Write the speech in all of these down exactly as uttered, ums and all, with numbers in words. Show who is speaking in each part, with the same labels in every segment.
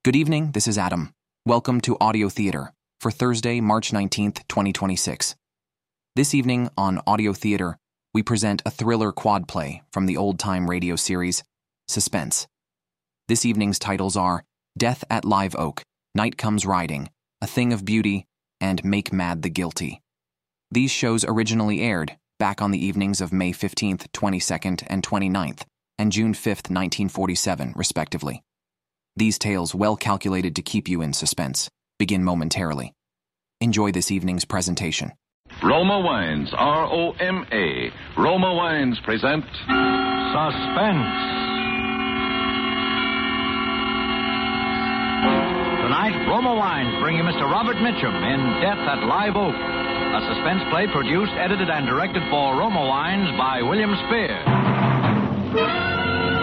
Speaker 1: Good evening, this is Adam. Welcome to Audio Theater for Thursday, March nineteenth, twenty twenty-six. This evening on Audio Theater, we present a thriller quad play from the old-time radio series, Suspense. This evening's titles are Death at Live Oak, Night Comes Riding, A Thing of Beauty, and Make Mad the Guilty. These shows originally aired back on the evenings of May fifteenth, twenty-second, and twenty-ninth, and June fifth, nineteen forty-seven, respectively. These tales, well calculated to keep you in suspense, begin momentarily. Enjoy this evening's presentation.
Speaker 2: Roma Wines, R O M A. Roma Wines present
Speaker 3: Suspense. Tonight, Roma Wines bring you Mister Robert Mitchum in Death at Live Oak, a suspense play produced, edited, and directed for Roma Wines by William Spear.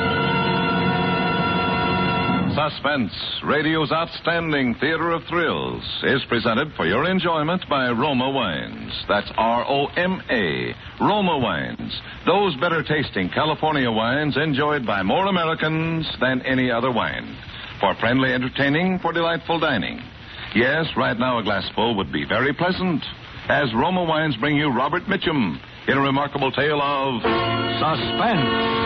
Speaker 2: Suspense, radio's outstanding theater of thrills, is presented for your enjoyment by Roma Wines. That's R O M A, Roma Wines. Those better-tasting California wines enjoyed by more Americans than any other wine. For friendly entertaining, for delightful dining. Yes, right now a glassful would be very pleasant. As Roma Wines bring you Robert Mitchum in a remarkable tale of
Speaker 3: Suspense.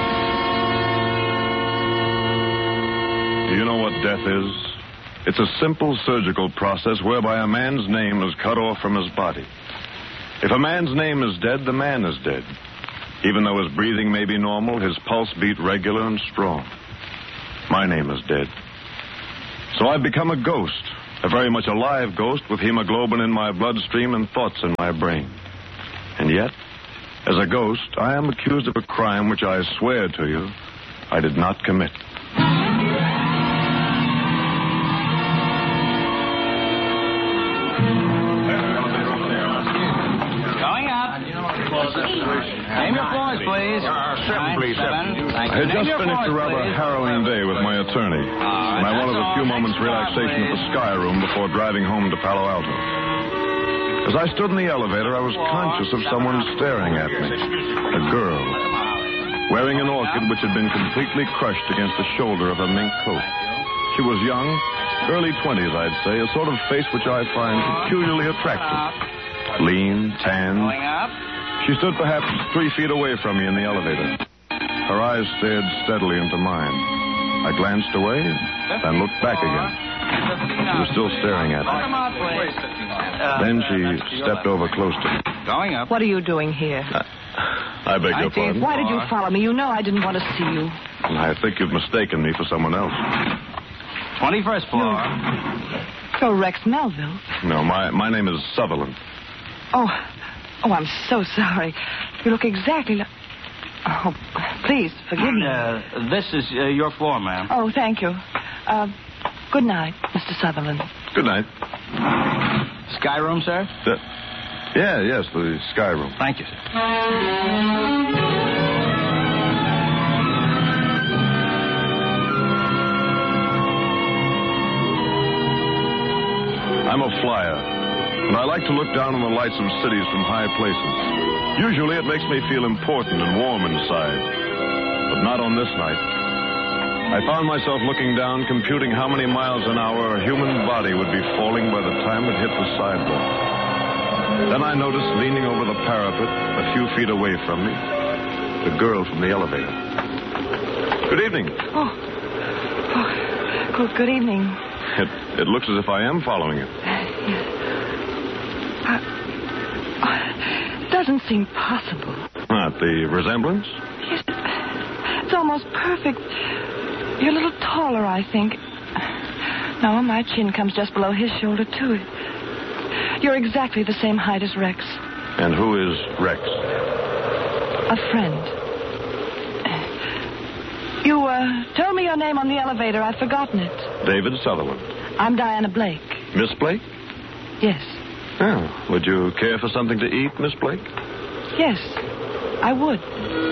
Speaker 4: Do you know what death is? It's a simple surgical process whereby a man's name is cut off from his body. If a man's name is dead, the man is dead. Even though his breathing may be normal, his pulse beat regular and strong. My name is dead. So I've become a ghost, a very much alive ghost with hemoglobin in my bloodstream and thoughts in my brain. And yet, as a ghost, I am accused of a crime which I swear to you I did not commit.
Speaker 3: Name your floors, please.
Speaker 4: Uh, seven, please, seven.
Speaker 3: Thank
Speaker 4: I
Speaker 3: you.
Speaker 4: had just
Speaker 3: Name your
Speaker 4: finished a
Speaker 3: floors,
Speaker 4: rather
Speaker 3: please.
Speaker 4: harrowing day with my attorney, and I wanted a few moments relaxation at the Sky Room before driving home to Palo Alto. As I stood in the elevator, I was conscious of someone staring at me. A girl, wearing an orchid which had been completely crushed against the shoulder of a mink coat. She was young, early twenties, I'd say, a sort of face which I find peculiarly attractive. Lean, tanned. She stood perhaps three feet away from me in the elevator. Her eyes stared steadily into mine. I glanced away, then looked back again. She was still staring at me. Then she stepped over close to me.
Speaker 3: Going up.
Speaker 5: What are you doing here?
Speaker 4: I, I beg your pardon.
Speaker 5: Why did you follow me? You know I didn't want to see you.
Speaker 4: I think you've mistaken me for someone else.
Speaker 3: twenty-first floor.
Speaker 5: You're Rex Melville.
Speaker 4: No, my, my name is Sutherland.
Speaker 5: Oh, oh, I'm so sorry. You look exactly like... Oh, please, forgive me.
Speaker 3: Uh, this is uh, your floor, ma'am.
Speaker 5: Oh, thank you. Uh, good night, Mister Sutherland.
Speaker 4: Good night.
Speaker 3: Sky room, sir?
Speaker 4: Uh, yeah, yes, the Sky Room.
Speaker 3: Thank you, sir.
Speaker 4: I'm a flyer, and I like to look down on the lights of cities from high places. Usually it makes me feel important and warm inside, but not on this night. I found myself looking down, computing how many miles an hour a human body would be falling by the time it hit the sidewalk. Then I noticed, leaning over the parapet a few feet away from me, the girl from the elevator. Good evening.
Speaker 5: Oh, oh good, good evening.
Speaker 4: It, it looks as if I am following you.
Speaker 5: Yes. Uh, it doesn't seem possible.
Speaker 4: What, the resemblance?
Speaker 5: Yes, it's almost perfect. You're a little taller, I think. No, my chin comes just below his shoulder, too. You're exactly the same height as Rex.
Speaker 4: And who is Rex?
Speaker 5: A friend. You, uh, told me your name on the elevator. I've forgotten it.
Speaker 4: David Sutherland.
Speaker 5: I'm Diana Blake.
Speaker 4: Miss Blake?
Speaker 5: Yes.
Speaker 4: Oh, would you care for something to eat, Miss Blake?
Speaker 5: Yes, I would.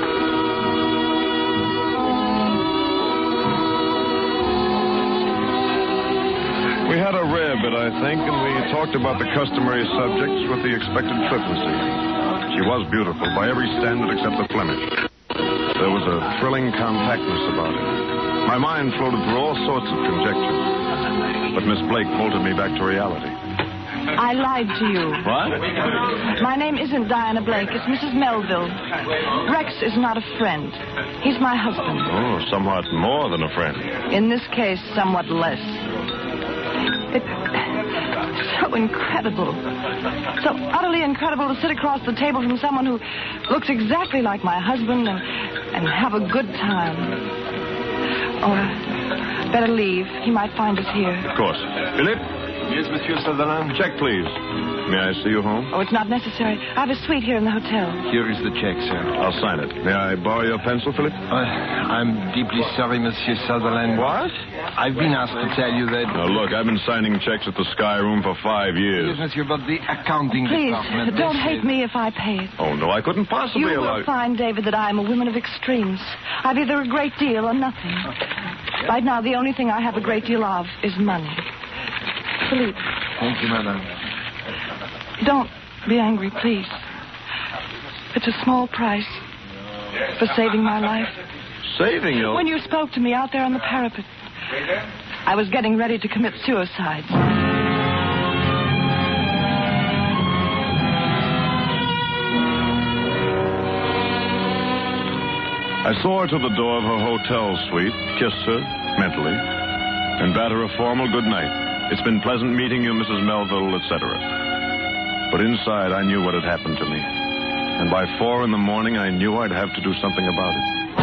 Speaker 4: We had a rare bit, I think, and we talked about the customary subjects with the expected flippancy. She was beautiful by every standard except the Flemish. There was a thrilling compactness about her. My mind floated through all sorts of conjectures. But Miss Blake bolted me back to reality.
Speaker 5: I lied to you.
Speaker 4: What?
Speaker 5: My name isn't Diana Blake. It's Missus Melville. Rex is not a friend. He's my husband.
Speaker 4: Oh, somewhat more than a friend.
Speaker 5: In this case, somewhat less. It's so incredible. So utterly incredible to sit across the table from someone who looks exactly like my husband and, and have a good time. Oh, uh, better leave. He might find us here.
Speaker 4: Of course. Philip?
Speaker 6: Yes, Monsieur Sutherland?
Speaker 4: Check, please. May I see you home?
Speaker 5: Oh, it's not necessary. I have a suite here in the hotel.
Speaker 6: Here is the check, sir.
Speaker 4: I'll sign it. May I borrow your pencil, Philip?
Speaker 6: Uh, I'm deeply sorry, Monsieur Sutherland.
Speaker 4: What?
Speaker 6: I've been asked to tell you that...
Speaker 4: Now, look, I've been signing checks at the Sky Room for five years.
Speaker 6: Yes, Monsieur, but the accounting
Speaker 5: Please,
Speaker 6: department...
Speaker 5: don't
Speaker 6: they
Speaker 5: hate
Speaker 6: say-
Speaker 5: me if I pay it.
Speaker 4: Oh, no, I couldn't possibly
Speaker 5: You
Speaker 4: allow...
Speaker 5: will find, David, that I am a woman of extremes. I've either a great deal or nothing. Right now, the only thing I have a great deal of is money. Philippe,
Speaker 6: Thank you, madame.
Speaker 5: don't be angry, please. It's a small price for saving my life.
Speaker 4: Saving you?
Speaker 5: When you spoke to me out there on the parapet, I was getting ready to commit suicide.
Speaker 4: I saw her to the door of her hotel suite, kissed her, mentally, and bade her a formal good night. It's been pleasant meeting you, Missus Melville, et cetera. But inside, I knew what had happened to me. And by four in the morning, I knew I'd have to do something about it.